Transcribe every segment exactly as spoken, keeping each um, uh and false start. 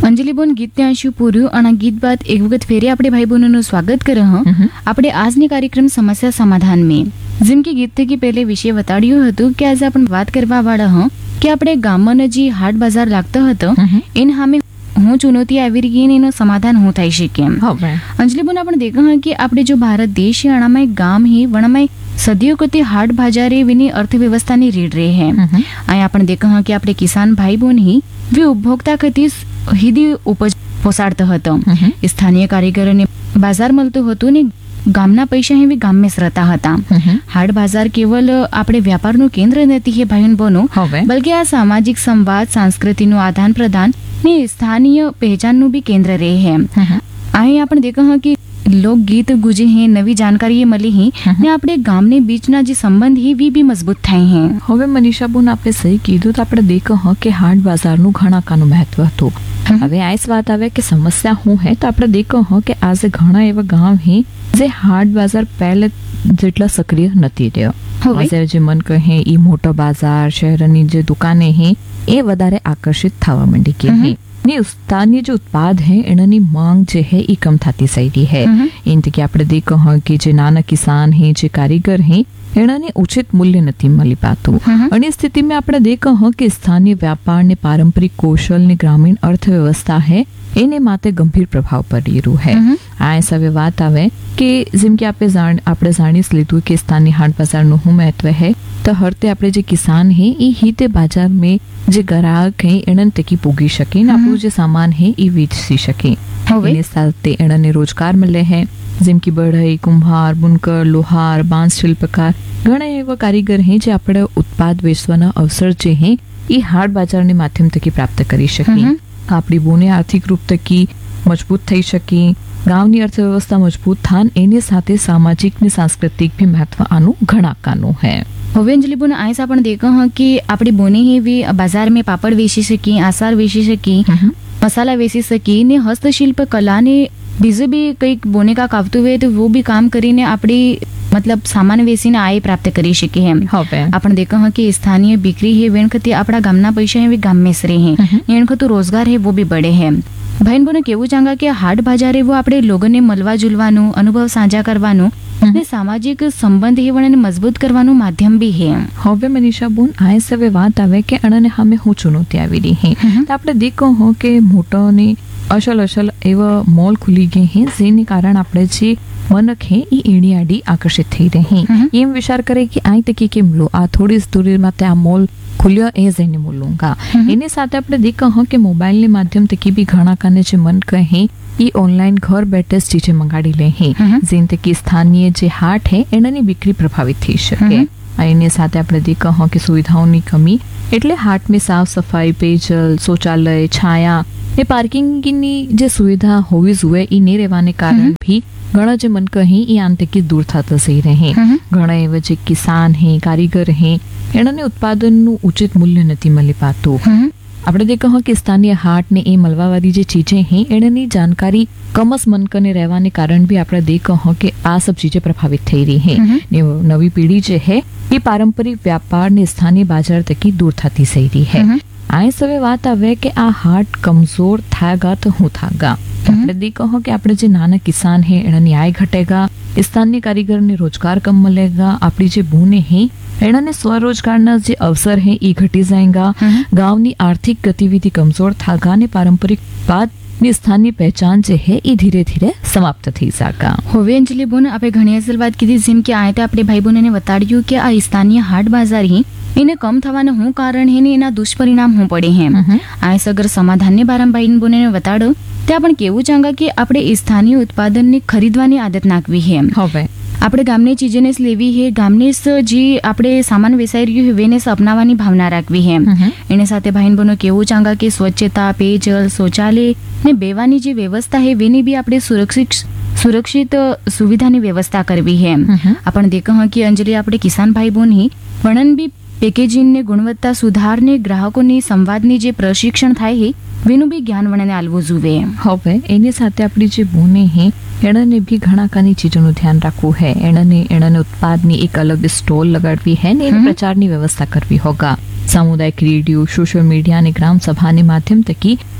અંજલિ બોન ગીત ત્યાં શું પૂર્યું અને ગીત બાદ એક વખત ફેરી આપણે ભાઈ બહેનોનું સ્વાગત કરે હ આપણે આજની કાર્યક્રમ સમસ્યા સમાધાન में જેમ કે ગીત થકી પહેલે વિશે બતાડ્યું હતું કે આજે આપણે વાત કરવા વાળા હ કે આપણે ગામમાં જે હાટ બજાર લાગતો હતો એને સામે હું ચુનौती આવી રહી ને એનો સમાધાન હું થઈ શકે એમ અંજલિ બોન આપણે દેખા હ કે આપણે जो भारत देश है अणामा एक गाम ही वणामा सदियों को ते हाट बाजारे विनी अर्थव्यवस्था ની રીડ રહે है અહીં આપણે દેખા હ કે આપણે કિસાન ભાઈ બોન ही वे उपभोक्ता खती હિદી ઉપજ પોસાડતો હતો સ્થાનિય કારીગરોને બાજાર મળતું હતું ને ગામના પૈસા એવી ગામે જ રહેતા હતા હાટ બાજાર કેવલ આપણે વ્યાપારનું કેન્દ્ર નથી હે ભાઈ બહેનો બલકે આ સામાજિક સંવાદ સંસ્કૃતિનું આદાન પ્રદાન ને સ્થાનિય પહેચાનનું બી કેન્દ્ર રહે હે અહીં આપણે દેખા હ કે લોકગીત ગુજે हैं नवी जानकारी મળી ही ને આપણે ગામને બીચના જે સંબંધ હી વી બી મજબૂત થાય હે હવે મનીષા બોન આપણે સહી કીધું તો આપણે દેખો હ કે હાટ બાજારનું ઘણા કાનું મહત્વ હતું હવે આ વાત આવે કે સમસ્યા શું હે તો આપણે દેખો હ કે આજે ઘણા એવા ગામ હે જે હાટ બાજાર પહેલે જેટલા સક્રિય નથી રહ્યો આજે જે મન કહે ઈ મોટો બાજાર શહેરની જે દુકાને હે એ વધારે આકર્ષિત થવા માંડી કે હે ने स्थानीय जो उत्पाद है इनकी मांग जो है ये कम थाती सही है इन कि આપણે देखो हाँ कि जे नाना किसान है जे कारीगर है इन्होंने उचित मूल्य नहीं मिली पातु और इस स्थिति में આપણે देखो हाँ कि स्थानीय व्यापार ने पारंपरिक कौशल ने ग्रामीण अर्थव्यवस्था है એને માતે ગંભીર પ્રભાવ પડી રહ્યો है આ સવે વાત આવે કે જેમ કે આપણે જાણ આપણે જાણી લીધું કે સ્થાનિક હાટ બજારનું શું મહત્વ है તો હરતે આપણે જે કિસાન है એ હિતે बाजार में જે ગ્રાહક है એનન તકી પૂગી શકે ને આપણું જે સામાન है એ વેચી શકે એને સાથે એનને રોજગાર મળે है જેમ કે બઢઈ કુંભાર બુનકર લોહાર બાંસ શિલ્પકાર ઘણા એવા કારીગર है જે આપણે ઉત્પાદ વેચવાના અવસર જે है એ હાટ બજારની માધ્યમ તકી પ્રાપ્ત કરી શકે આપણી બોને આર્થિક રૂપ તકી મજબૂત થઈ શકે ગામની અર્થવ્યવસ્થા મજબૂત થાન એની સાથે સામાજિક ને સાંસ્કૃતિક भी महत्व આનું ઘણા કાનું है હવે અંજલિ બોન આઈસ આપણે દેખા હ કે આપણી બોને ही भी बाजार में पापड़ વેચી શકી આસાર વેચી શકી मसाला વેચી શકી ને હસ્તશિલ્પ કલા ને બીજું બી કંઈક બોને કાક આવતું હોય તો वो भी काम કરીને આપણી मतलब सामान वेचीने आय प्राप्त करी शके हैं आपण देखा हाँ कि स्थानीय बिक्री है वेण खती आपड़ा गामना पैसा है वे गाम में से रहे हैं खतु रोजगार है वो भी बढ़े है भाई बोने केवू चांगा कि हाट बाजार है वो आपणे लोगोने मलवा जुलवानु अनुभव साझा करवानु ने सामाजिक संबंध है वने मजबूत करवानु माध्यम भी है હવે મનીષા બોન આ સવે વાત આવે કે અણને સામે હું ચુનौती આવી રહી है તો આપણે દેખો હો કે મોટો ને અસલ અસલ એવા મોલ ખુલી ગઈ है જેને કારણ આપણે જે मनक है ई एड़ी आड़ी आकर्षित थई रहे एम विचार करे कि आई तकी केम लो आ थोड़ी दूरी माते आ मॉल खुल्यो ए जने मोलूंगा एने साथे આપણે દેખા હ કે મોબાઈલ ની માધ્યમ તકી બી ઘણા કાને જે મન કહે ई ऑनलाइन घर बैठे चीजें मंगाड़ी ले हैं जिन तकी स्थानीय जे हाट है एनानी बिक्री प्रभावित थी શકે એની સાથે આપણે દેખા હ કે સુવિધાઓની કમી એટલે હાટ में साफ सफाई पेयजल शौचालय छाया ने पार्किंगनी जे सुविधा होवी जुए ई ने રહેવાને કારણ भी ઘણા જે મન કહી એ આંતકી દૂર થતા જઈ રહે ઘણા એવા જે કિસાન હે કારીગર હે એનાને ઉત્પાદનનું ઉચિત મૂલ્ય નથી મળી પાતું આપણે દેખા હ કે સ્થાનિય હાટ ને એ મળવાવાળી જે ચીजें हैं એની जानकारी कमस मन कने રહેવાને કારણ भी આપણે દેખા હ કે આ सब चीजें प्रभावित થઈ રહી है ने नवी पीढ़ी जे है ये पारंपरिक व्यापार ने स्थानीय बाजार तक दूर थती सही रही है આ સવે વાત આવે કે આ હાટ કમજોર થાયગા તો હું થાગા આપણે દેખો हो कि આપણે જે નાના કિસાન है એની આય ઘટેગા स्थानीय कारीगर ने रोजगार कम मिलेगा આપણી જે ભૂને है એનાને સ્વરોજગારના જે અવસર है એ ઘટી જાયગા ગામની આર્થિક ગતિવિધિ કમજોર થાગા ને પારંપરિક બાદ ની સ્થાનિય પહેચાન જે है એ ધીરે ધીરે સમાપ્ત થઈ જાગા હવે અંજલિ બોન આપણે ઘણી અસલ વાત કીધી જેમ કે આ તે આપણે ભાઈ બોનને બતાડ્યું કે આ સ્થાનિય હાટ બાજાર ही એને કમ થવાનું શું કારણ હે ને એના દુષ્પરિણામ શું પડે હે આ સગર સમાધાનને બારામાં ભાઈ બોનને બતાડો તે આપણે કેવું ચાંગા કે આપણે સ્થાનિય ઉત્પાદનને ખરીદવાની આદત નાખવી હે હવે આપણે ગામની ચીજોને લેવી હે ગામને જે આપણે સામાન વેચાઈ રહ્યું હે વેને અપનાવવાની ભાવના રાખવી હે એને સાથે ભાઈ બહેનો કેવું ચાંગા કે સ્વચ્છતા પેયજલ શૌચાલય ને બેવાની જે વ્યવસ્થા હે વેની બી આપણે સુરક્ષિત સુરક્ષિત સુવિધાની વ્યવસ્થા કરવી હે આપણે દેખા હ કે અંજલિ આપણે કિસાન ભાઈ બહેન ही વર્ણન બી પેકેજિંગ ને ગુણવત્તા સુધારને ગ્રાહકોની સંવાદની જે પ્રશિક્ષણ થાય હે વેનું બી જ્ઞાન વણને આલવું જોઈએ હવે એની સાથે આપણી જે બોને હે એનાને भी ઘણા કાની ચીજોનું ધ્યાન રાખવું હે એનાને એનાને ઉત્પાદની એક અલગ સ્ટોલ લગાડવી હે ને એની પ્રચારની વ્યવસ્થા કરવી હોગા सामुदायिक रेडियो सोशल मीडिया ने ग्राम सभा ने माध्यम तकी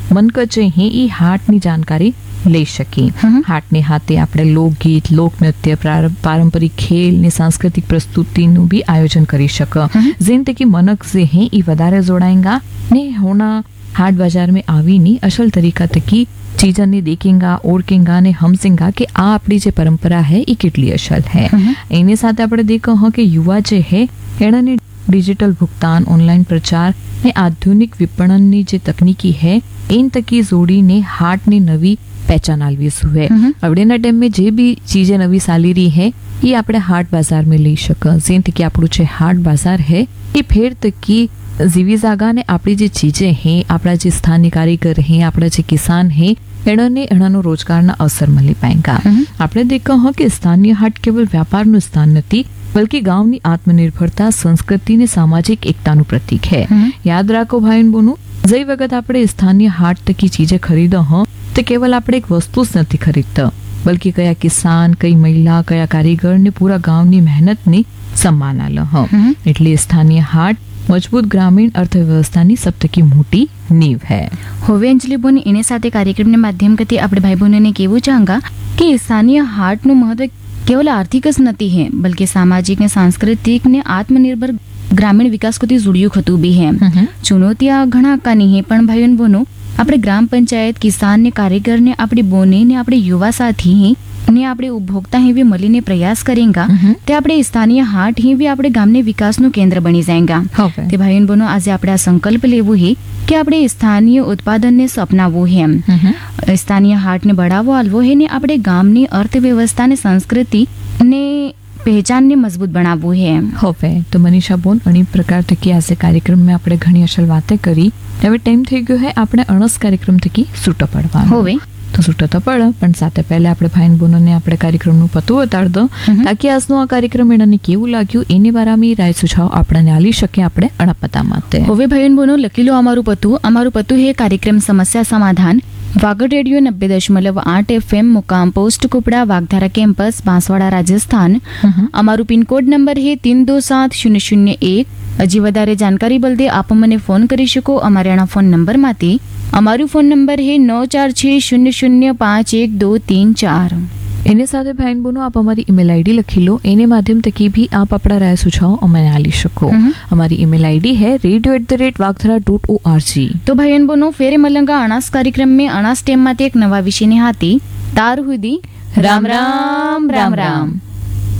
મનક જે હે એ હાટની જાણકારી લઈ શકીએ. હાટની હાથે આપણે લોકગીત, લોકનૃત્ય, પ્રાર- પારંપરિક ખેલ ને સાંસ્કૃતિક પ્રસ્તુતિનું બી આયોજન કરી શકે. જેન તકી મનક જે હે એ વધારે જોડાएंगा ને હોના हाट बाजार में आवीनी असल तरीका तकी चीजन ने देखेंगा, ओळखेंगा ने हमसेंगा कि आ अपनी जे परंपरा है ये कितली असल है. एने साथ આપણે देखो हाँ कि युवा जे है एने डिजिटल भुगतान, ऑनलाइन प्रचार ने आधुनिक विपणन ની જે તકનીકી है इन तकी जोड़ीने हाट ने नवी पहचान आलवीसु है. अवडेना टाइम में जे भी चीजें नवी साली रही है ये આપણે हाट बाजार में લઈ શકે. જેન તકી આપણું જે હાટ બાजार है એ ફેર તકી जीवी जागा ने आपड़ी जे चीजें हैं, आपड़ा जे स्थानीय कारीगर हैं, आपड़ा जे किसान हैं, एणोने एणानो रोजगारना अवसर मळी पाएगा. आपणे देखो हाँ कि स्थानीय हाट केवल व्यापारનું स्थान નથી बल्कि गांवनी आत्मनिर्भरता, संस्कृति ने सामाजिक एकताનું प्रतीक है. याद राखो भाई बोनो, जई वखत आपणे स्थानीय हाट तकी चीजें खरीदो हाँ तो केवल आपणे एक वस्तु ज નથી खरीदता बल्कि कया किसान, कई महिला, कया कारीगर ने पूरा गांवनी मेहनतनी सम्मान आलो हाँ. એટલે स्थानीय हाट મજબૂત ગ્રામીણ અર્થવ્યવસ્થાની સૌથી મોટી નીવ है. હવે અંજલિ બોન એની સાથે કાર્યક્રમને માધ્યમ કથી આપણે ભાઈ બહેનોને કહેવું ચાહંગા કે સ્થાનીય હાટનું મહત્વ કેવલ આર્થિક જ નથી है बल्कि सामाजिक ने सांस्कृतिक ने आत्मनिर्भर ग्रामीण विकास को जुड़िયું खतु भी है. चुनौतियां घણા કાની है પણ ભાઈઓ બોનો આપણે ગ્રામ પંચાયત, કિસાન ને કારીગર ને આપણી બોને ને આપણે યુવા સાથી ને આપણે ઉપભોક્તા ही भी મળીને પ્રયાસ કરેંગા તે આપણે સ્થાનીય હાટ ही भी આપણે ગામને વિકાસનું કેન્દ્ર બની જાયંગા. તે ભાઈઓ બનો આજે આપણે આ સંકલ્પ લેવું है કે આપણે સ્થાનીય ઉત્પાદનને અપનાવવું है, સ્થાનીય હાટને બઢાવો આલવો है ને આપણે ગામની અર્થવ્યવસ્થાને, સંસ્કૃતિ ને પહેચાનને મજબૂત બનાવવું है. હવે તો મનીષા બોન અણી પ્રકાર થકી આજે કાર્યક્રમમાં આપણે ઘણી અસલ વાતે કરી. હવે ટાઈમ થઈ ગયો है આપણે અણસ કાર્યક્રમ થકી છૂટો પડવાનો. હવે તો છૂટો તો પડે પણ સાથે પહેલા આપણે ભાઈન બોનોને આપણે કાર્યક્રમનું પતું બતાડ દો તાકી આજનો આ કાર્યક્રમ એનાને કેવું લાગ્યું એની બારામાં રાય સુझाव આપણને આલી શકે આપણે અણપતા માટે. હવે ભાઈન બોનો લખી લો અમારું પતું. અમારું પતું है कार्यक्रम समस्या समाधान, वागड़ रेडियो नब्बे दशमलव आठ एफ एम, मुकाम पोस्ट कुपड़ा, वागधारा कैंपस, बांसवाड़ा, राजस्थान. અમારું પિનકોડ નંબર है तीन दो सात शून्य शून्य एक. હજી વધારે જાણકારી બલદે આપ મને ફોન કરી શકો અમારા ફોન નંબર માંથી. અમારું ફોન નંબર है नौ चार छह शून्य शून्य पाँच एक दो तीन चार. એની સાથે ભાઈન બોનો આપ અમારી ઈમેલ આઈડી લખી લો. એને માધ્યમ તકી भी आप अपना राय सुझाव अमने आली શકો. हमारी ईमेल आईडी है radio at the rate वागधरा dot O R G. तो भाईन बोनो फेरे मलंगा अनास कार्यक्रम में अनास टेम माते एक नवा विषय ने हाथी तार हुदी. राम राम राम राम.